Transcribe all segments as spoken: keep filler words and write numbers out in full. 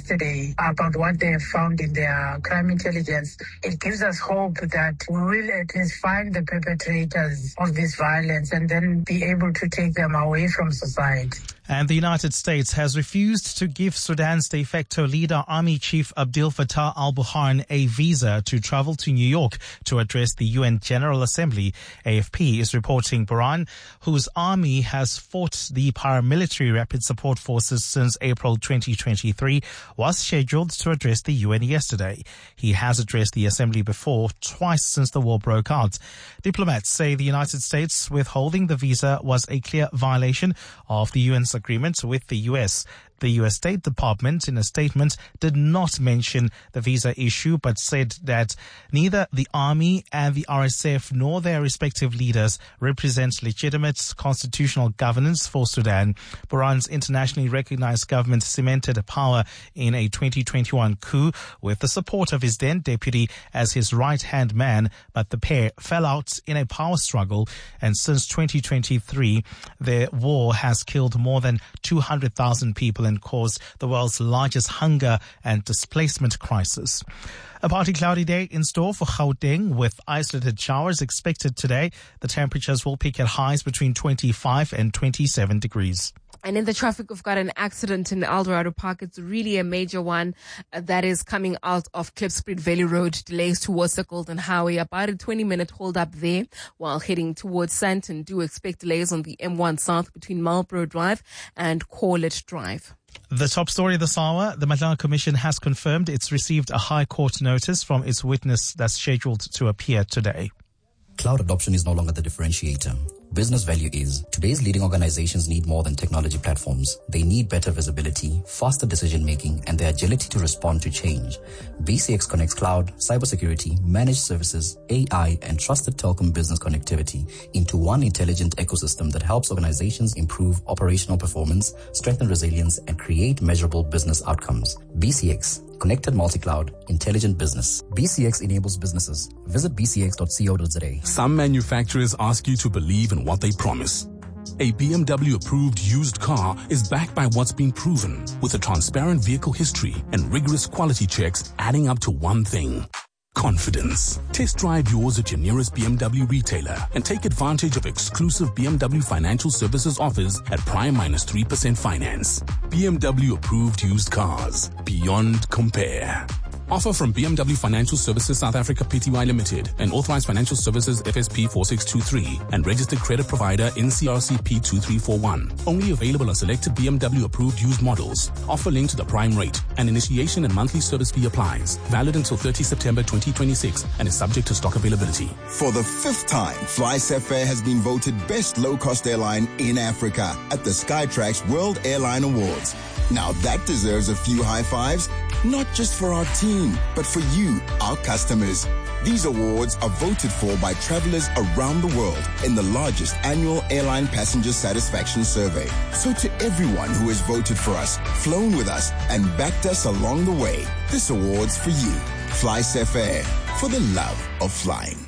yesterday about what they have found in their crime intelligence, it gives us hope that we will at least find the perpetrators of this violence and then be able to take them away from society. And the United States has refused to give Sudan's de facto leader, Army Chief Abdel Fattah al-Burhan, a visa to travel to New York to address the U N General Assembly. A F P is reporting Burhan, whose army has fought the paramilitary Rapid Support Forces since April twenty twenty-three, was scheduled to address the U N yesterday. He has addressed the Assembly before, twice since the war broke out. Diplomats say the United States withholding the visa was a clear violation of the U N's agreement with the U S. The U S State Department, in a statement, did not mention the visa issue, but said that neither the Army and the R S F nor their respective leaders represent legitimate constitutional governance for Sudan. Burhan's internationally recognized government cemented power in a twenty twenty-one coup with the support of his then deputy as his right-hand man, but the pair fell out in a power struggle, and since twenty twenty-three, their war has killed more than two hundred thousand people and caused the world's largest hunger and displacement crisis. A partly cloudy day in store for Gauteng with isolated showers expected today. The temperatures will peak at highs between twenty-five and twenty-seven degrees. And in the traffic, we've got an accident in Eldorado Park. It's really a major one uh, that is coming out of Klipspruit Valley Road. Delays towards the Golden Highway. About a twenty minute hold up there while heading towards Sandton. Do expect delays on the M one South between Marlborough Drive and Corlett Drive. The top story this hour, the Madlang Commission has confirmed it's received a High Court notice from its witness that's scheduled to appear today. Cloud adoption is no longer the differentiator. Business value is. Today's leading organizations need more than technology platforms. They need better visibility, faster decision-making, and the agility to respond to change. B C X connects cloud, cybersecurity, managed services, A I, and trusted telecom business connectivity into one intelligent ecosystem that helps organizations improve operational performance, strengthen resilience, and create measurable business outcomes. B C X. Connected multi-cloud, intelligent business. B C X enables businesses. Visit b c x dot co dot z a. Some manufacturers ask you to believe in what they promise. A B M W approved used car is backed by what's been proven, with a transparent vehicle history and rigorous quality checks adding up to one thing: confidence. Test drive yours at your nearest B M W retailer and take advantage of exclusive B M W Financial Services offers at prime minus three percent finance. B M W approved used cars. Beyond compare. Offer from B M W Financial Services South Africa Pty Limited and Authorized Financial Services F S P four six two three and Registered Credit Provider N C R C P two three four one. Only available on selected B M W approved used models. Offer linked to the prime rate. An initiation and monthly service fee applies. Valid until thirtieth September twenty twenty-six and is subject to stock availability. For the fifth time, FlySafair has been voted best low-cost airline in Africa at the Skytrax World Airline Awards. Now that deserves a few high fives, not just for our team, but for you, our customers. These awards are voted for by travelers around the world in the largest annual airline passenger satisfaction survey. So to everyone who has voted for us, flown with us, and backed us along the way, this award's for you. FlySafair, for the love of flying.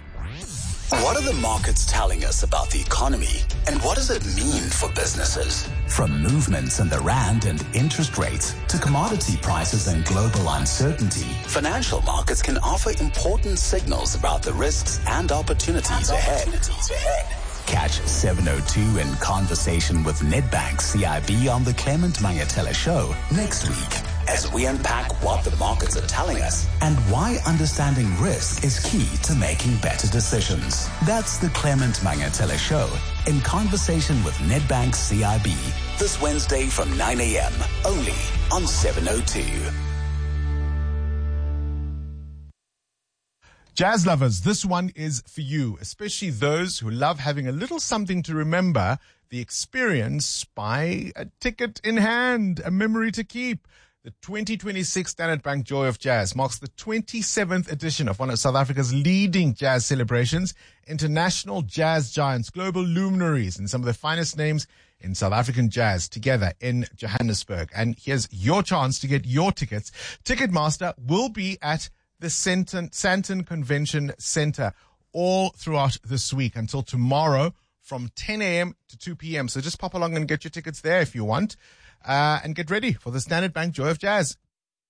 What are the markets telling us about the economy, and what does it mean for businesses? From movements in the rand and interest rates to commodity prices and global uncertainty, financial markets can offer important signals about the risks and opportunities ahead. Catch seven oh two in conversation with Nedbank C I B on the Clement Mangatela Show next week, as we unpack what the markets are telling us and why understanding risk is key to making better decisions. That's the Clement Mangatela Show in conversation with Nedbank C I B this Wednesday from nine a.m. only on seven oh two. Jazz lovers, this one is for you, especially those who love having a little something to remember the experience by a ticket in hand, a memory to keep. The twenty twenty-six Standard Bank Joy of Jazz marks the twenty-seventh edition of one of South Africa's leading jazz celebrations, international jazz giants, global luminaries, and some of the finest names in South African jazz together in Johannesburg. And here's your chance to get your tickets. Ticketmaster will be at the Sandton, Sandton Convention Center all throughout this week until tomorrow from ten a.m. to two p.m. So just pop along and get your tickets there if you want. Uh, and get ready for the Standard Bank Joy of Jazz.